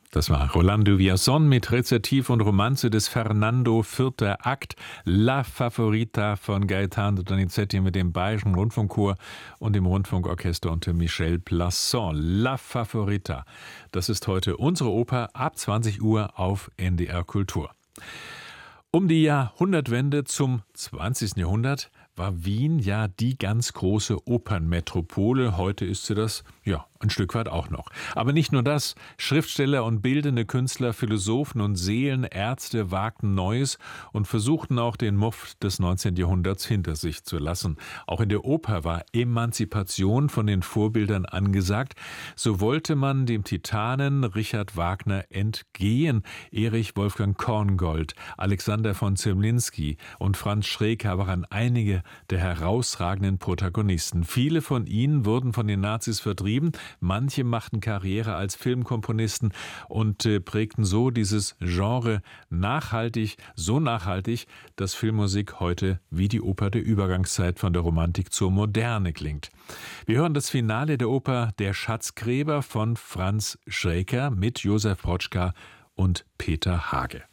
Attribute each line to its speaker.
Speaker 1: Das war Rolando Villazón mit Rezitativ und Romanze des Fernando, 4. Akt, La Favorita von Gaetano Donizetti mit dem Bayerischen Rundfunkchor und dem Rundfunkorchester unter Michel Plasson. La Favorita, das ist heute unsere Oper ab 20 Uhr auf NDR Kultur. Um die Jahrhundertwende zum 20. Jahrhundert war Wien ja die ganz große Opernmetropole. Heute ist sie das, ein Stück weit auch noch. Aber nicht nur das. Schriftsteller und bildende Künstler, Philosophen und Seelenärzte wagten Neues und versuchten auch den Muff des 19. Jahrhunderts hinter sich zu lassen. Auch in der Oper war Emanzipation von den Vorbildern angesagt. So wollte man dem Titanen Richard Wagner entgehen. Erich Wolfgang Korngold, Alexander von Zemlinsky und Franz Schreker waren einige der herausragenden Protagonisten. Viele von ihnen wurden von den Nazis vertrieben. Manche machten Karriere als Filmkomponisten und prägten so dieses Genre nachhaltig, so nachhaltig, dass Filmmusik heute wie die Oper der Übergangszeit von der Romantik zur Moderne klingt. Wir hören das Finale der Oper Der Schatzgräber von Franz Schreker mit Josef Protzka und Peter Hage.